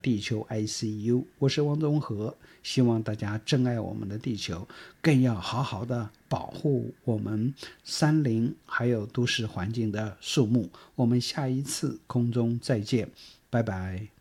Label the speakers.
Speaker 1: 地球 ICU， 我是王宗和，希望大家珍爱我们的地球，更要好好的保护我们山林还有都市环境的树木。我们下一次空中再见，拜拜。